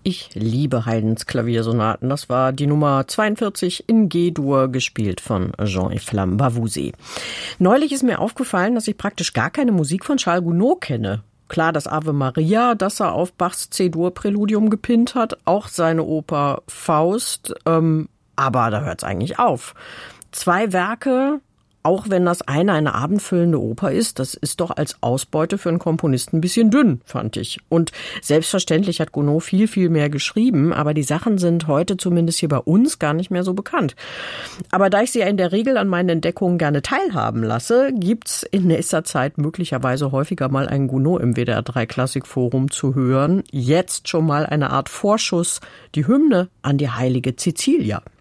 Ich liebe Haydns Klaviersonaten. Das war die Nummer 42 in G-Dur, gespielt von Jean-Efflam Bavouzet. Neulich ist mir aufgefallen, dass ich praktisch gar keine Musik von Charles Gounod kenne. Klar, das Ave Maria, das er auf Bachs C-Dur-Präludium gepinnt hat, auch seine Oper Faust, aber da hört's eigentlich auf. 2 Werke, auch wenn das eine abendfüllende Oper ist, das ist doch als Ausbeute für einen Komponisten ein bisschen dünn, fand ich. Und selbstverständlich hat Gounod viel, viel mehr geschrieben, aber die Sachen sind heute zumindest hier bei uns gar nicht mehr so bekannt. Aber da ich sie ja in der Regel an meinen Entdeckungen gerne teilhaben lasse, gibt's in nächster Zeit möglicherweise häufiger mal einen Gounod im WDR 3 Klassikforum zu hören. Jetzt schon mal eine Art Vorschuss, die Hymne an die heilige Cecilia.